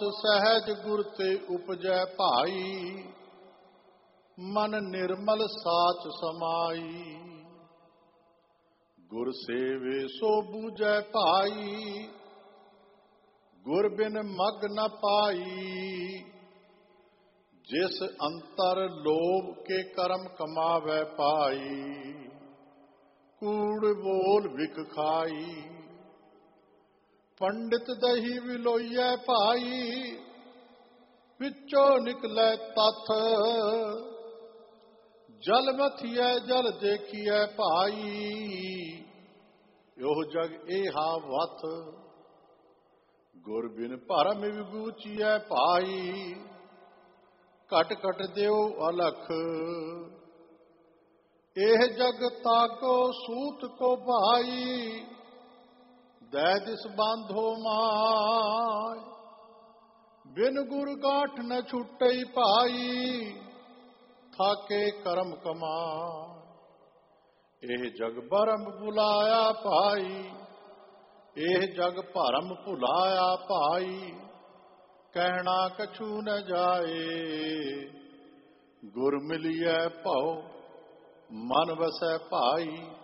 ਸਹਿਜ ਗੁਰ ਤੇ ਉਪਜੈ ਭਾਈ, ਮਨ ਨਿਰਮਲ ਸਾਚ ਸਮਾਈ। ਗੁਰ ਸੇਵੇ ਸੋ ਬੂਝੈ ਭਾਈ, ਗੁਰ ਬਿਨ ਮਗ ਨ ਪਾਈ। ਜਿਸ ਅੰਤਰ ਲੋਭ ਕੇ ਕਰਮ ਕਮਾਵੈ ਪਾਈ, ਕੂੜ ਬੋਲ ਵਿਖ ਖਾਈ। ਪੰਡਿਤ ਦਹੀ ਵਿਲੋਈਐ ਭਾਈ, ਵਿੱਚੋਂ ਨਿਕਲੈ ਤਥ। ਜਲ ਮਥੀਐ ਜਲ ਦੇਖੀਐ ਭਾਈ, ਇਹੋ ਜਗ ਏਹਾ ਵਥ। ਗੁਰ ਬਿਨ ਭਰਮ ਵਿਗੂਚੀਐ ਭਾਈ, ਘਟ ਘਟ ਦਿਓ ਅਲਖ। ਇਹ ਜਗ ਤਾਕੋ ਸੂਤ ਕੋ ਭਾਈ, ਦੈ ਦਿਸ ਬਾਂਧੋ ਮਾय। ਬਿਨ ਗੁਰ ਗਾਠ ਨ ਛੁਟਈ ਭਾਈ, ਥਾਕੇ ਕਰਮ ਕਮਾय। ਇਹ ਜਗ ਬਰਮ ਬੁਲਾਇਆ ਭਾਈ, ਇਹ ਜਗ ਭਰਮ ਭੁਲਾਇਆ ਭਾਈ। ਕਹਿਣਾ ਕਛੂ ਨ ਜਾਏ, ਗੁਰ ਮਿਲਿਐ ਭਉ ਮਨ ਵਸੈ ਭਾਈ।